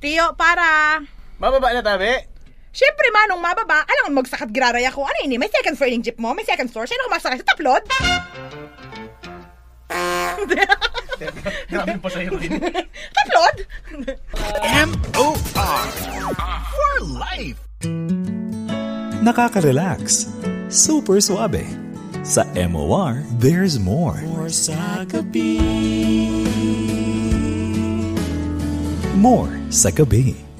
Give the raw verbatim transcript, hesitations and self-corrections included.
Tiyo, para. Mababa na, tabi? Siyempre, manong mababa. Alam mo, magsakat giraraya ko. Ano ini? May second floor yung jeep mo? May second floor? Sino kumasakay sa taplod? Grabe pa sa'yo rin. Taplod? M O R for life. Nakaka-relax. Super suabe. Sa M O R, there's more. More sa gabi. More sa gabi.